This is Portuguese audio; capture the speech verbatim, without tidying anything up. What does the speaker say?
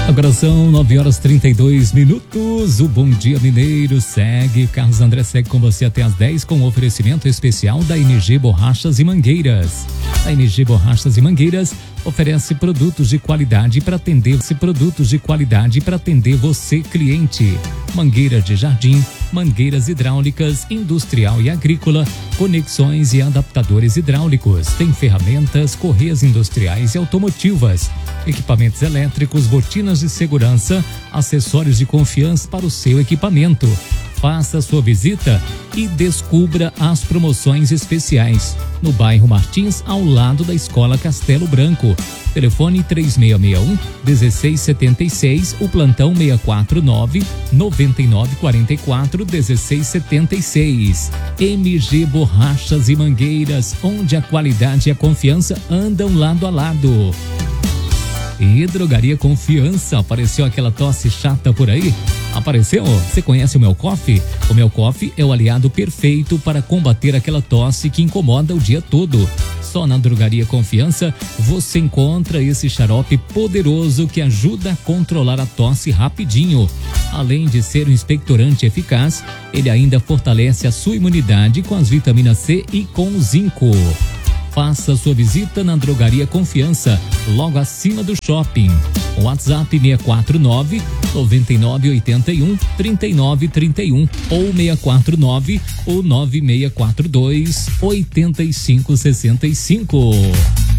Agora são nove horas e trinta e dois minutos. O Bom Dia Mineiro segue. Carlos André segue com você até as dez com um oferecimento especial da M G Borrachas e Mangueiras. A M G Borrachas e Mangueiras oferece produtos de qualidade para atender produtos de qualidade para atender você, cliente. Mangueiras de jardim, mangueiras hidráulicas, industrial e agrícola, conexões e adaptadores hidráulicos. Tem ferramentas, correias industriais e automotivas, equipamentos elétricos, botinas de segurança, acessórios de confiança para o seu equipamento. Faça sua visita e descubra as promoções especiais no bairro Martins, ao lado da Escola Castelo Branco. Telefone três seis seis um, um seis sete seis, o plantão seis quatro nove, nove nove quatro quatro, um seis sete seis. M G Borrachas e Mangueiras, onde a qualidade e a confiança andam lado a lado. E Drogaria Confiança, apareceu aquela tosse chata por aí? Apareceu? Você conhece o Melcoff? O Melcoff é o aliado perfeito para combater aquela tosse que incomoda o dia todo. Só na Drogaria Confiança você encontra esse xarope poderoso que ajuda a controlar a tosse rapidinho. Além de ser um expectorante eficaz, ele ainda fortalece a sua imunidade com as vitaminas C e com o zinco. Faça sua visita na Drogaria Confiança, logo acima do shopping. WhatsApp seis quatro nove, nove nove oito um, três nove três um ou seis quatro nove ou nove seis quatro dois, oito cinco seis cinco.